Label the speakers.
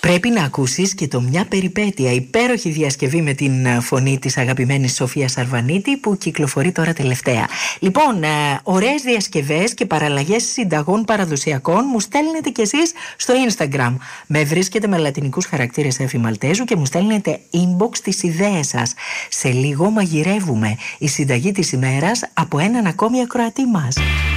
Speaker 1: Πρέπει να ακούσεις και το «Μια περιπέτεια», υπέροχη διασκευή με την φωνή της αγαπημένης Σοφίας Σαρβανίτη, που κυκλοφορεί τώρα τελευταία. Λοιπόν, ωραίες διασκευές και παραλλαγές συνταγών παραδοσιακών μου στέλνετε κι εσείς στο Instagram. Με βρίσκετε με λατινικούς χαρακτήρες Εφη Μαλτέζου και μου στέλνετε inbox τις ιδέες σας. Σε λίγο μαγειρεύουμε η συνταγή της ημέρας από έναν ακόμη ακροατή μας.